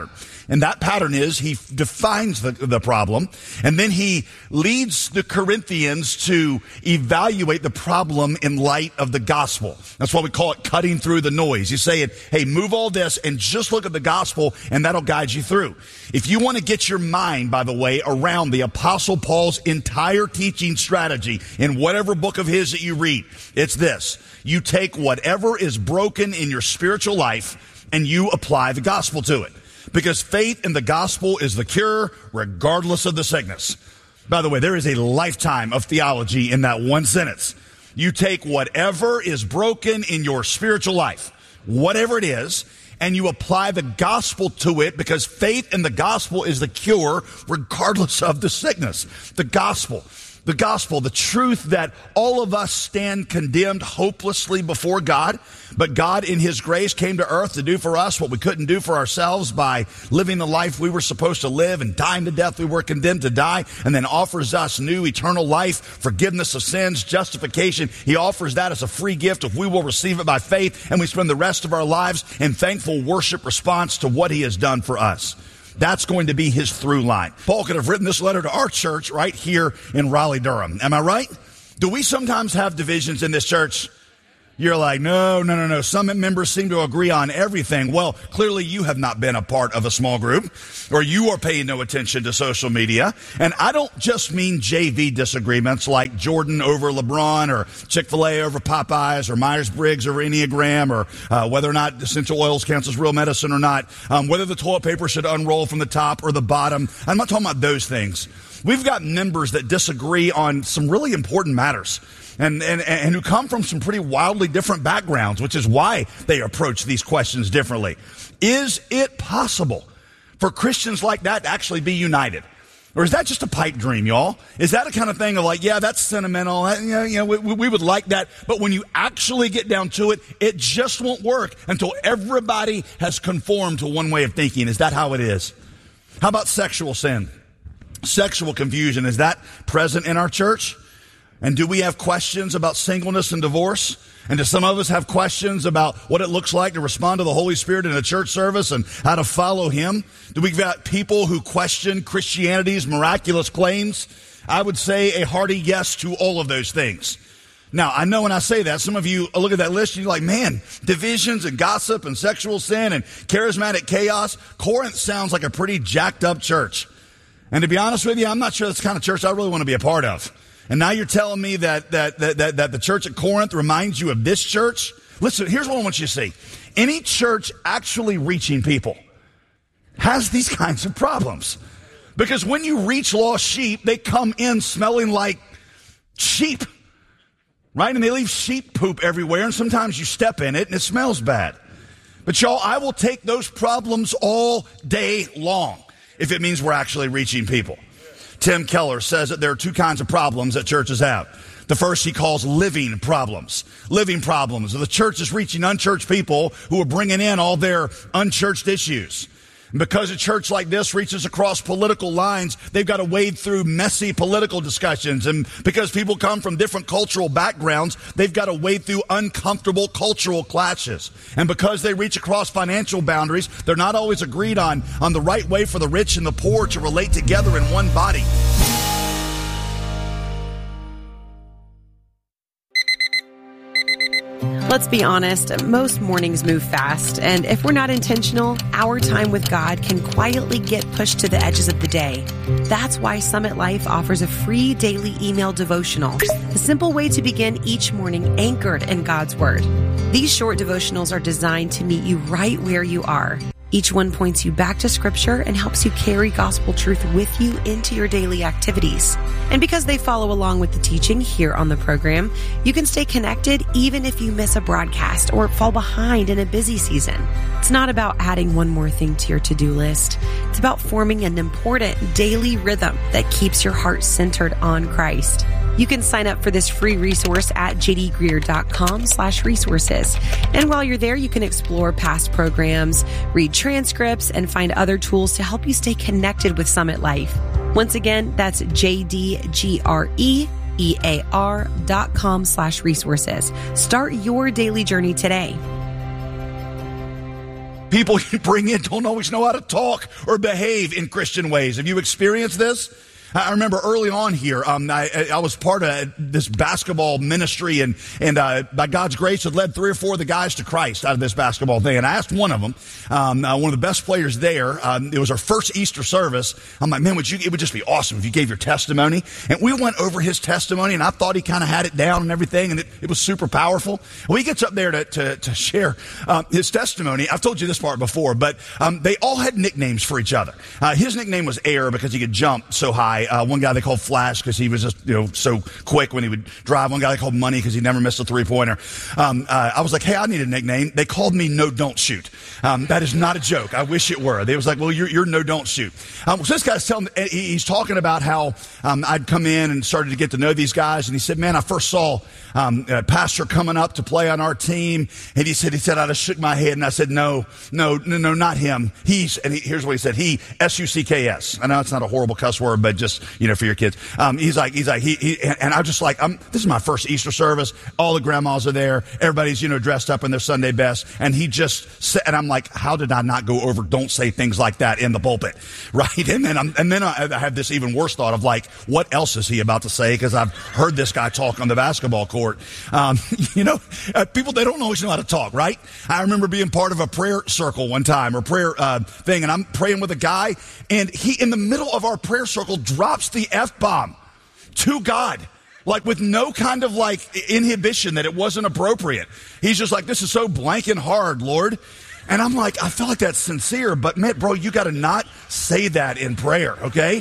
And that pattern is he defines the, the problem, and then he leads the Corinthians to evaluate the problem in light of the gospel. That's why we call it cutting through the noise. You say, hey, move all this and just look at the gospel, and that'll guide you through. If you want to get your mind, by the way, around the Apostle Paul's entire teaching strategy in whatever book of his that you read, it's this. You take whatever is broken in your spiritual life and you apply the gospel to it. Because faith in the gospel is the cure regardless of the sickness. By the way, there is a lifetime of theology in that one sentence. You take whatever is broken in your spiritual life, whatever it is, and you apply the gospel to it, because faith in the gospel is the cure regardless of the sickness. The gospel. The gospel, the truth that all of us stand condemned hopelessly before God, but God in his grace came to earth to do for us what we couldn't do for ourselves by living the life we were supposed to live and dying the death we were condemned to die, and then offers us new eternal life, forgiveness of sins, justification. He offers that as a free gift if we will receive it by faith, and we spend the rest of our lives in thankful worship response to what he has done for us. That's going to be his through line. Paul could have written this letter to our church right here in Raleigh, Durham. Am I right? Do we sometimes have divisions in this church? You're like, no, no, no, no. Some members seem to agree on everything. Well, clearly you have not been a part of a small group, or you are paying no attention to social media. And I don't just mean J V disagreements like Jordan over LeBron, or Chick-fil-A over Popeyes, or Myers-Briggs over Enneagram, or uh, whether or not essential oils counts as real medicine or not, um, whether the toilet paper should unroll from the top or the bottom. I'm not talking about those things. We've got members that disagree on some really important matters. And, and and who come from some pretty wildly different backgrounds, which is why they approach these questions differently. Is it possible for Christians like that to actually be united? Or is that just a pipe dream, y'all? Is that a kind of thing of like, yeah, that's sentimental, you know, you know we, we would like that, but when you actually get down to it, it just won't work until everybody has conformed to one way of thinking. Is that how it is? How about sexual sin? Sexual confusion, is that present in our church? And do we have questions about singleness and divorce? And do some of us have questions about what it looks like to respond to the Holy Spirit in a church service and how to follow him? Do we got people who question Christianity's miraculous claims? I would say a hearty yes to all of those things. Now, I know when I say that, some of you look at that list and you're like, man, divisions and gossip and sexual sin and charismatic chaos. Corinth sounds like a pretty jacked up church. And to be honest with you, I'm not sure that's the kind of church I really want to be a part of. And now you're telling me that, that, that, that, that the church at Corinth reminds you of this church? Listen, here's what I want you to see. Any church actually reaching people has these kinds of problems. Because when you reach lost sheep, they come in smelling like sheep, right? And they leave sheep poop everywhere, and sometimes you step in it and it smells bad. But y'all, I will take those problems all day long if it means we're actually reaching people. Tim Keller says that there are two kinds of problems that churches have. The first he calls living problems. Living problems. The church is reaching unchurched people who are bringing in all their unchurched issues. And because a church like this reaches across political lines, they've got to wade through messy political discussions. And because people come from different cultural backgrounds, they've got to wade through uncomfortable cultural clashes. And because they reach across financial boundaries, they're not always agreed on, on the right way for the rich and the poor to relate together in one body. Let's be honest, most mornings move fast, and if we're not intentional, our time with God can quietly get pushed to the edges of the day. That's why Summit Life offers a free daily email devotional, a simple way to begin each morning anchored in God's Word. These short devotionals are designed to meet you right where you are. Each one points you back to Scripture and helps you carry gospel truth with you into your daily activities. And because they follow along with the teaching here on the program, you can stay connected even if you miss a broadcast or fall behind in a busy season. It's not about adding one more thing to your to-do list. It's about forming an important daily rhythm that keeps your heart centered on Christ. You can sign up for this free resource at jdgreer.com slash resources. And while you're there, you can explore past programs, read transcripts, and find other tools to help you stay connected with Summit Life. Once again, that's jdgreer dot com slash resources. Start your daily journey today. people you bring in don't always know how to talk or behave in Christian ways. Have you experienced this? I remember early on here, um, I, I was part of this basketball ministry, and and uh, by God's grace, had led three or four of the guys to Christ out of this basketball thing. And I asked one of them, um, uh, one of the best players there. Um, it was our first Easter service. I'm like, man, would you? It would just be awesome if you gave your testimony. And we went over his testimony, and I thought he kind of had it down and everything, and it, it was super powerful. Well, he gets up there to to, to share uh, his testimony. I've told you this part before, but um, they all had nicknames for each other. Uh, his nickname was Air because he could jump so high. Uh, one guy they called Flash because he was just, you know, so quick when he would drive. One guy they called Money because he never missed a three-pointer. Um, uh, I was like, hey, I need a nickname. They called me No Don't Shoot. Um, that is not a joke. I wish it were. They was like, well, you're, you're No Don't Shoot. Um, so this guy's telling, he's talking about how um, I'd come in and started to get to know these guys, and he said, man, I first saw um, a pastor coming up to play on our team, and he said, he said, I just shook my head, and I said, no, no, no, no, not him. He's, and he, here's what he said, he, S U C K S. I know it's not a horrible cuss word, but just, you know, for your kids. Um, he's like, he's like, he, he and I just like, I'm, this is my first Easter service. All the grandmas are there. Everybody's, you know, dressed up in their Sunday best. And he just said, and I'm like, how did I not go over, don't say things like that in the pulpit? Right. And then I'm, and then I, I have this even worse thought of like, what else is he about to say? Cause I've heard this guy talk on the basketball court. Um, you know, uh, people, they don't always know how to talk, right? I remember being part of a prayer circle one time or prayer, uh, thing. And I'm praying with a guy, and he, in the middle of our prayer circle, drops the F-bomb to God, like with no kind of like inhibition that it wasn't appropriate. He's just like, this is so blank and hard, Lord. And I'm like, I feel like that's sincere, but man, bro, you got to not say that in prayer, okay?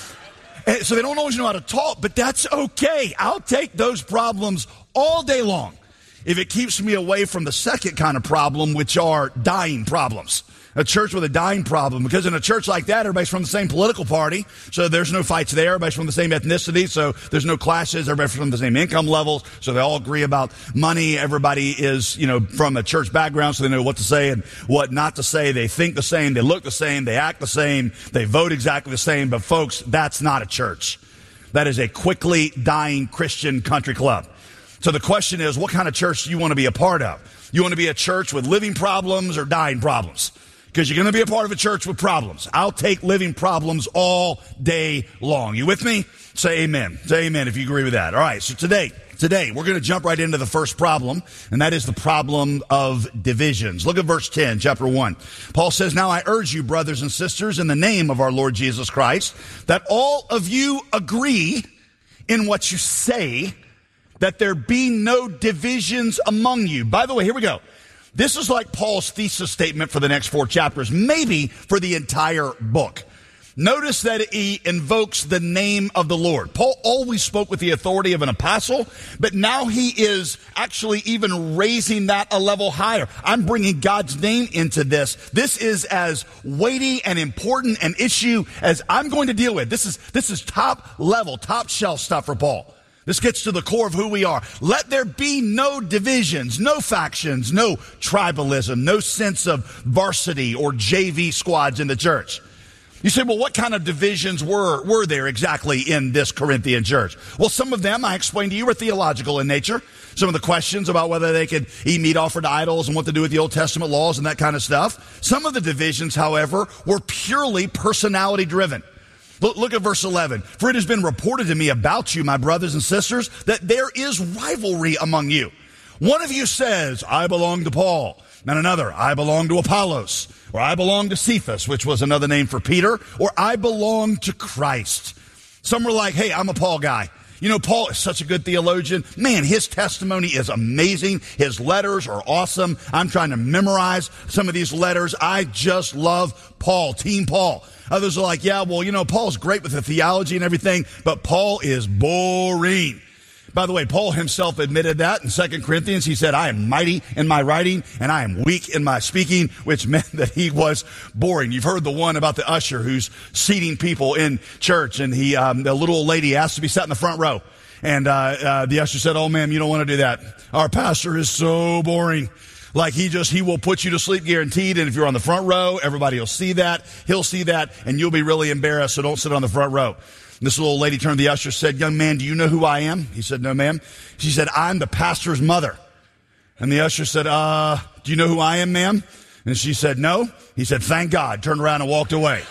And so they don't always know how to talk, but that's okay. I'll take those problems all day long if it keeps me away from the second kind of problem, which are dying problems. A church with a dying problem, because in a church like that, everybody's from the same political party, so there's no fights there. Everybody's from the same ethnicity, so there's no clashes. Everybody's from the same income levels, so they all agree about money. Everybody is, you know, from a church background, so they know what to say and what not to say. They think the same, they look the same, they act the same, they vote exactly the same. But folks, that's not a church. That is a quickly dying Christian country club. So the question is, what kind of church do you want to be a part of? You want to be a church with living problems or dying problems? Because you're going to be a part of a church with problems. I'll take living problems all day long. You with me? Say amen. Say amen if you agree with that. All right, so today, today we're going to jump right into the first problem, and that is the problem of divisions. Look at verse ten, chapter one. Paul says, now I urge you, brothers and sisters, in the name of our Lord Jesus Christ, that all of you agree in what you say, that there be no divisions among you. By the way, here we go. This is like Paul's thesis statement for the next four chapters, maybe for the entire book. Notice that he invokes the name of the Lord. Paul always spoke with the authority of an apostle, but now he is actually even raising that a level higher. I'm bringing God's name into this. This is as weighty and important an issue as I'm going to deal with. This is, this is top level, top shelf stuff for Paul. This gets to the core of who we are. Let there be no divisions, no factions, no tribalism, no sense of varsity or J V squads in the church. You say, well, what kind of divisions were, were there exactly in this Corinthian church? Well, some of them, I explained to you, were theological in nature. Some of the questions about whether they could eat meat offered to idols and what to do with the Old Testament laws and that kind of stuff. Some of the divisions, however, were purely personality driven. Look at verse eleven. For it has been reported to me about you, my brothers and sisters, that there is rivalry among you. One of you says, I belong to Paul, and another, I belong to Apollos, or I belong to Cephas, which was another name for Peter, or I belong to Christ. Some were like, hey, I'm a Paul guy. You know, Paul is such a good theologian. Man, his testimony is amazing. His letters are awesome. I'm trying to memorize some of these letters. I just love Paul, Team Paul. Others are like, yeah, well, you know, Paul's great with the theology and everything, but Paul is boring. By the way, Paul himself admitted that in Second Corinthians. He said, I am mighty in my writing and I am weak in my speaking, which meant that he was boring. You've heard the one about the usher who's seating people in church, and he, um, the little old lady asked to be sat in the front row. And uh, uh, the usher said, oh, ma'am, you don't want to do that. Our pastor is so boring. Like he just, he will put you to sleep guaranteed. And if you're on the front row, everybody will see that. He'll see that and you'll be really embarrassed. So don't sit on the front row. And this little lady turned to the usher and said, young man, do you know who I am? He said, no, ma'am. She said, I'm the pastor's mother. And the usher said, uh, do you know who I am, ma'am? And she said, no. He said, thank God, turned around and walked away.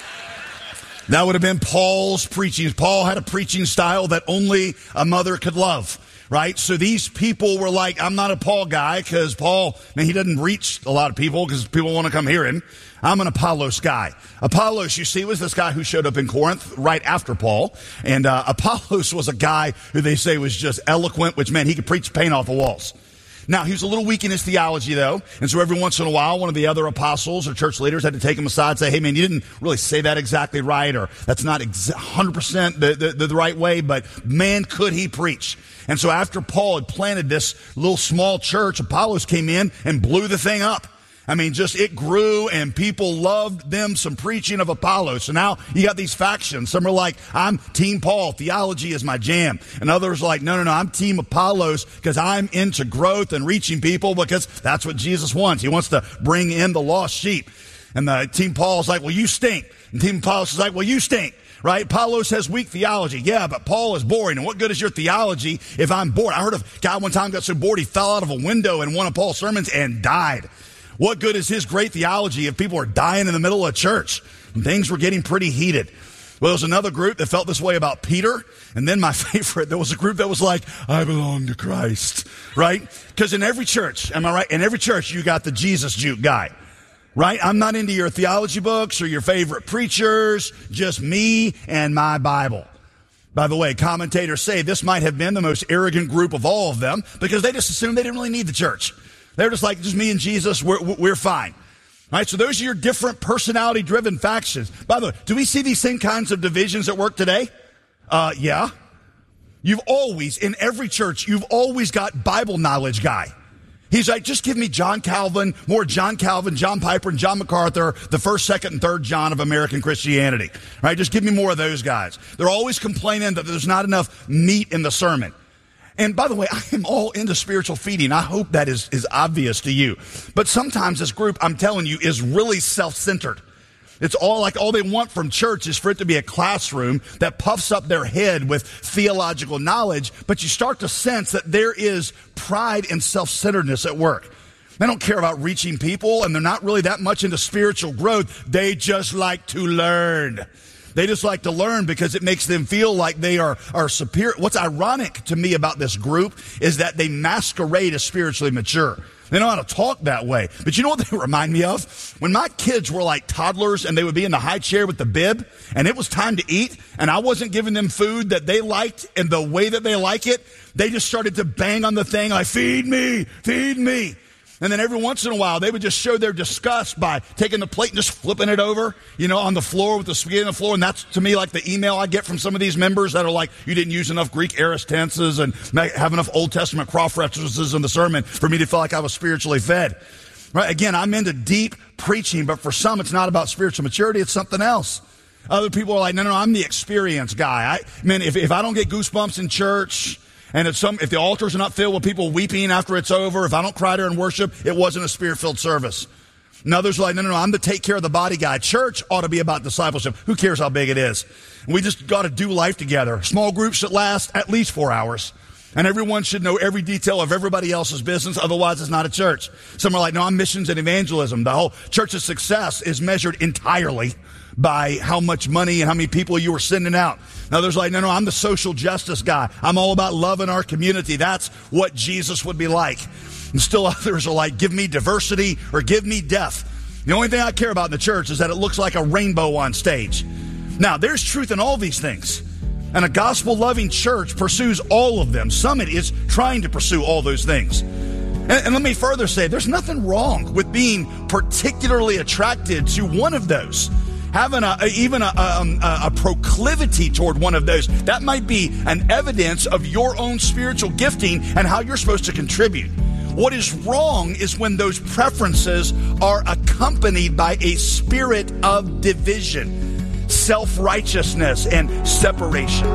That would have been Paul's preaching. Paul had a preaching style that only a mother could love, right? So these people were like, I'm not a Paul guy because Paul, man, he doesn't reach a lot of people because people want to come hear him. I'm an Apollos guy. Apollos, you see, was this guy who showed up in Corinth right after Paul. And uh, Apollos was a guy who they say was just eloquent, which meant he could preach paint off the walls. Now, he was a little weak in his theology, though, and so every once in a while, one of the other apostles or church leaders had to take him aside and say, hey, man, you didn't really say that exactly right, or that's not exa- one hundred percent the, the, the right way, but man, could he preach. And so after Paul had planted this little small church, Apollos came in and blew the thing up. I mean, just it grew, and people loved them some preaching of Apollos. So now you got these factions. Some are like, I'm Team Paul. Theology is my jam. And others are like, no, no, no, I'm Team Apollos because I'm into growth and reaching people because that's what Jesus wants. He wants to bring in the lost sheep. And the Team Paul is like, well, you stink. And Team Apollos is like, well, you stink. Right? Apollos has weak theology. Yeah, but Paul is boring. And what good is your theology if I'm bored? I heard of a guy one time got so bored he fell out of a window in one of Paul's sermons and died. What good is his great theology if people are dying in the middle of church? And things were getting pretty heated. Well, there was another group that felt this way about Peter. And then my favorite, there was a group that was like, I belong to Christ. Right? Because in every church, am I right? In every church, you got the Jesus juke guy. Right? I'm not into your theology books or your favorite preachers, just me and my Bible. By the way, commentators say this might have been the most arrogant group of all of them because they just assumed they didn't really need the church. They're just like, just me and Jesus, we're, we're fine. All right, so those are your different personality-driven factions. By the way, do we see these same kinds of divisions at work today? Uh, yeah. You've always, in every church, you've always got Bible knowledge guy. He's like, just give me John Calvin, more John Calvin, John Piper, and John MacArthur, the first, second, and third John of American Christianity. Right? Just give me more of those guys. They're always complaining that there's not enough meat in the sermon. And by the way, I am all into spiritual feeding. I hope that is, is obvious to you. But sometimes this group, I'm telling you, is really self-centered. It's all like all they want from church is for it to be a classroom that puffs up their head with theological knowledge. But you start to sense that there is pride and self-centeredness at work. They don't care about reaching people, and they're not really that much into spiritual growth. They just like to learn. They just like to learn because it makes them feel like they are, are superior. What's ironic to me about this group is that they masquerade as spiritually mature. They know how to talk that way. But you know what they remind me of? When my kids were like toddlers and they would be in the high chair with the bib and it was time to eat and I wasn't giving them food that they liked and the way that they like it, they just started to bang on the thing like, feed me, feed me. And then every once in a while, they would just show their disgust by taking the plate and just flipping it over, you know, on the floor with the spaghetti on the floor. And that's, to me, like the email I get from some of these members that are like, you didn't use enough Greek aorist tenses and have enough Old Testament cross references in the sermon for me to feel like I was spiritually fed. Right? Again, I'm into deep preaching, but for some, it's not about spiritual maturity. It's something else. Other people are like, no, no, no, I'm the experience guy. I man, if, if I don't get goosebumps in church, and if some, if the altars are not filled with people weeping after it's over, if I don't cry during worship, it wasn't a spirit-filled service. And others are like, no, no, no, I'm the take care of the body guy. Church ought to be about discipleship. Who cares how big it is? We just got to do life together. Small groups should last at least four hours. And everyone should know every detail of everybody else's business. Otherwise, it's not a church. Some are like, no, I'm missions and evangelism. The whole church's success is measured entirely by how much money and how many people you were sending out. Now there's like, no, no, I'm the social justice guy. I'm all about loving our community. That's what Jesus would be like. And still others are like, give me diversity or give me death. The only thing I care about in the church is that it looks like a rainbow on stage. Now there's truth in all these things. And a gospel-loving church pursues all of them. Summit is trying to pursue all those things. And, and let me further say, there's nothing wrong with being particularly attracted to one of those. Having a, a, even a, a, a proclivity toward one of those, that might be an evidence of your own spiritual gifting and how you're supposed to contribute. What is wrong is when those preferences are accompanied by a spirit of division, self-righteousness, and separation.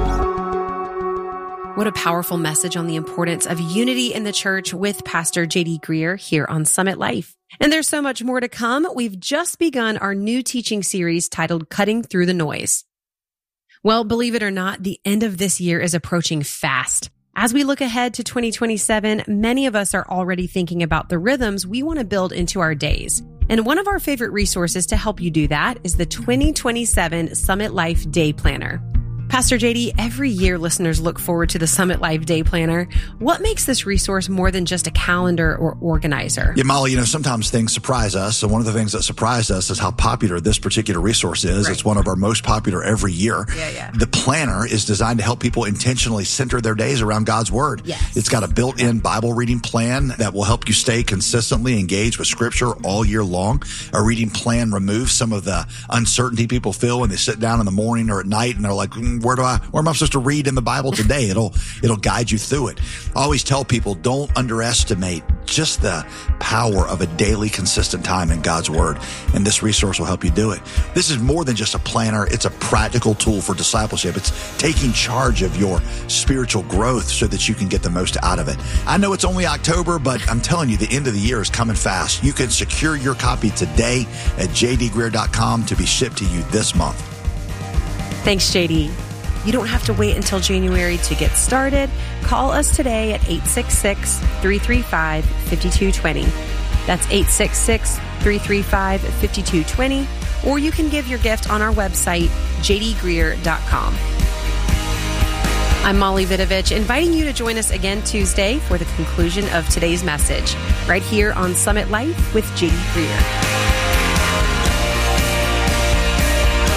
What a powerful message on the importance of unity in the church with Pastor J D Greear here on Summit Life. And there's so much more to come. We've just begun our new teaching series titled Cutting Through the Noise. Well, believe it or not, the end of this year is approaching fast. As we look ahead to twenty twenty-seven, many of us are already thinking about the rhythms we want to build into our days. And one of our favorite resources to help you do that is the twenty twenty-seven Summit Life Day Planner. Pastor J D, every year listeners look forward to the Summit Life Day Planner. What makes this resource more than just a calendar or organizer? Yeah, Molly, you know, sometimes things surprise us. And one of the things that surprised us is how popular this particular resource is. Right. It's one of our most popular every year. Yeah, yeah. The planner is designed to help people intentionally center their days around God's Word. Yes. It's got a built-in Bible reading plan that will help you stay consistently engaged with Scripture all year long. A reading plan removes some of the uncertainty people feel when they sit down in the morning or at night and they're like, mm, where do I, where am I supposed to read in the Bible today? It'll, it'll guide you through it. I always tell people, don't underestimate just the power of a daily consistent time in God's Word. And this resource will help you do it. This is more than just a planner. It's a practical tool for discipleship. It's taking charge of your spiritual growth so that you can get the most out of it. I know it's only October, but I'm telling you, the end of the year is coming fast. You can secure your copy today at j d greer dot com to be shipped to you this month. Thanks, J D. You don't have to wait until January to get started. Call us today at eight six six, three three five, five two two zero. That's eight six six, three three five, five two two zero. Or you can give your gift on our website, j d greer dot com. I'm Molly Vidovich, inviting you to join us again Tuesday for the conclusion of today's message, right here on Summit Life with J D Greer.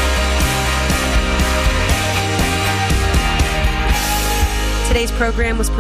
Today's program was